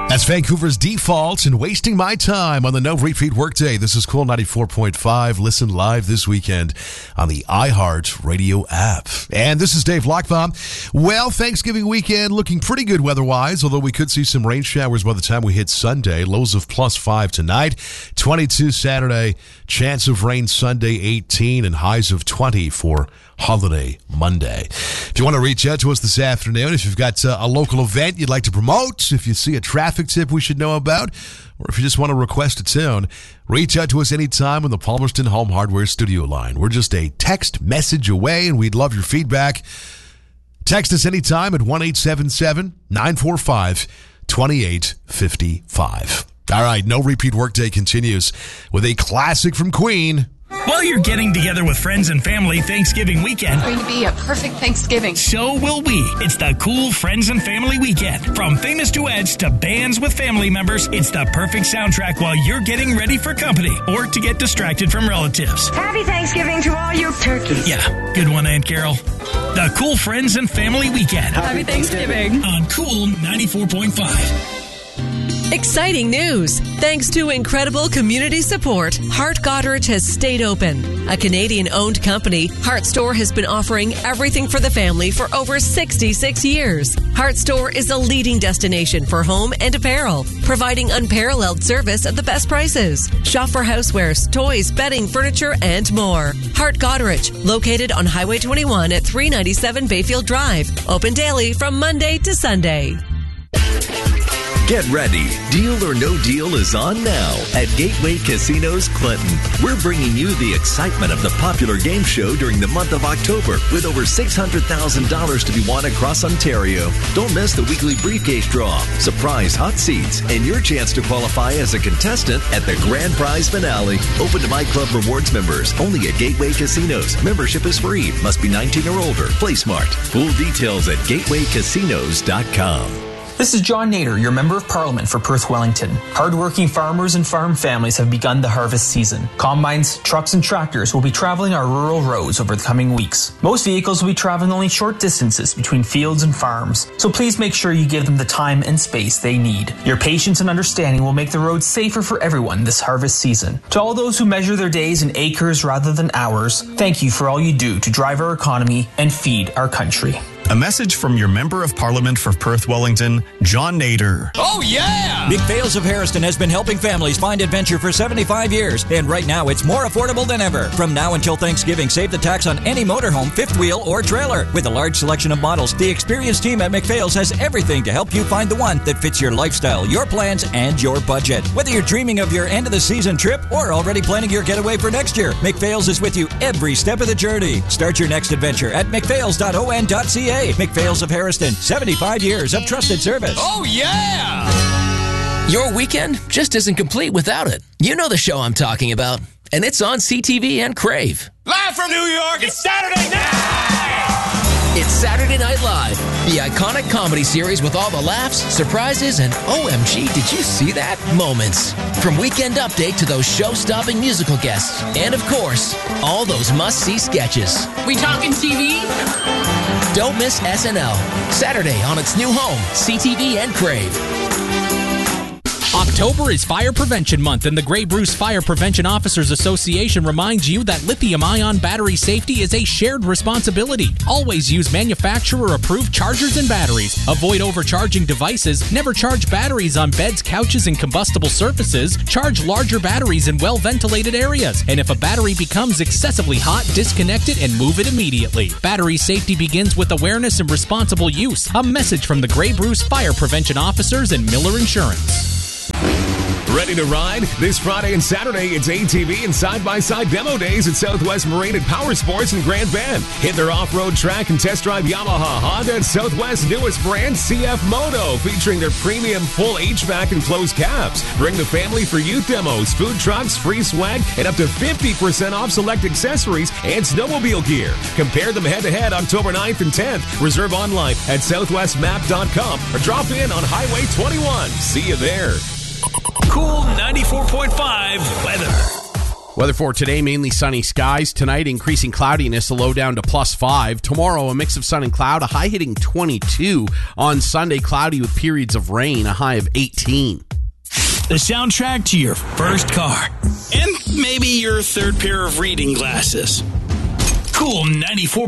That's Vancouver's Default and Wasting My Time on the No Repeat Workday. This is Cool 94.5. Listen live this weekend on the iHeart Radio app. And this is Dave Lockbaum. Well, Thanksgiving weekend looking pretty good weather-wise, although we could see some rain showers by the time we hit Sunday. Lows of +5 tonight, 22 Saturday, chance of rain Sunday 18, and highs of 20 for Holiday Monday. If you want to reach out to us this afternoon, if you've got a local event you'd like to promote, if you see a traffic tip we should know about, or if you just want to request a tune, reach out to us anytime on the Palmerston Home Hardware studio line. We're just a text message away, and we'd love your feedback. Text us anytime at 1-877-945-2855. All right, No Repeat Workday continues with a classic from Queen. While you're getting together with friends and family Thanksgiving weekend, It's going to be a perfect Thanksgiving. so will we. It's the Cool Friends and Family Weekend. From famous duets to bands with family members, it's the perfect soundtrack while you're getting ready for company or to get distracted from relatives. Happy Thanksgiving to all you turkeys. Yeah, good one, Aunt Carol. The Cool Friends and Family Weekend Happy Thanksgiving. on Cool 94.5. Exciting news! Thanks to incredible community support, Hart Goderich has stayed open. A Canadian-owned company, Hart Store has been offering everything for the family for over 66 years. Hart Store is a leading destination for home and apparel, providing unparalleled service at the best prices. Shop for housewares, toys, bedding, furniture, and more. Hart Goderich, located on Highway 21 at 397 Bayfield Drive. Open daily from Monday to Sunday. Get ready. Deal or No Deal is on now at Gateway Casinos Clinton. We're bringing you the excitement of the popular game show during the month of October with over $600,000 to be won across Ontario. Don't miss the weekly briefcase draw, surprise hot seats, and your chance to qualify as a contestant at the grand prize finale. Open to My Club Rewards members only at Gateway Casinos. Membership is free. Must be 19 or older. Play smart. Full details at gatewaycasinos.com. This is John Nader, your Member of Parliament for Perth Wellington. Hardworking farmers and farm families have begun the harvest season. Combines, trucks, and tractors will be traveling our rural roads over the coming weeks. Most vehicles will be traveling only short distances between fields and farms, so please make sure you give them the time and space they need. Your patience and understanding will make the roads safer for everyone this harvest season. To all those who measure their days in acres rather than hours, thank you for all you do to drive our economy and feed our country. A message from your Member of Parliament for Perth Wellington, John Nader. Oh, yeah! McPhail's of Harrison has been helping families find adventure for 75 years, and right now it's more affordable than ever. From now until Thanksgiving, save the tax on any motorhome, fifth wheel, or trailer. With a large selection of models, the experienced team at McPhail's has everything to help you find the one that fits your lifestyle, your plans, and your budget. Whether you're dreaming of your end-of-the-season trip or already planning your getaway for next year, McPhail's is with you every step of the journey. Start your next adventure at mcphails.on.ca. McPhail's of Harrison, 75 years of trusted service. Oh, yeah! Your weekend just isn't complete without it. You know the show I'm talking about, and it's on CTV and Crave. Live from New York, it's Saturday night! It's Saturday Night Live, the iconic comedy series with all the laughs, surprises, and OMG, did you see that? Moments. From Weekend Update to those show-stopping musical guests. And of course, all those must-see sketches. We talking TV? Don't miss SNL. Saturday on its new home, CTV and Crave. October is Fire Prevention Month, and the Grey Bruce Fire Prevention Officers Association reminds you that lithium-ion battery safety is a shared responsibility. Always use manufacturer-approved chargers and batteries. Avoid overcharging devices. Never charge batteries on beds, couches, and combustible surfaces. Charge larger batteries in well-ventilated areas. And if a battery becomes excessively hot, disconnect it and move it immediately. Battery safety begins with awareness and responsible use. A message from the Grey Bruce Fire Prevention Officers and Miller Insurance. Ready to ride? This Friday and Saturday, it's ATV and side-by-side demo days at Southwest Marine and Power Sports in Grand Bend. Hit their off-road track and test drive Yamaha, Honda, and Southwest's newest brand, CF Moto, featuring their premium full HVAC and closed cabs. Bring the family for youth demos, food trucks, free swag, and up to 50% off select accessories and snowmobile gear. Compare them head-to-head October 9th and 10th. Reserve online at southwestmap.com or drop in on Highway 21. See you there. Cool 94.5 weather. Weather for today, mainly sunny skies. Tonight, increasing cloudiness, a low down to +5. Tomorrow, a mix of sun and cloud, a high hitting 22. On Sunday, cloudy with periods of rain, a high of 18. The soundtrack to your first car. And maybe your third pair of reading glasses. Cool 94.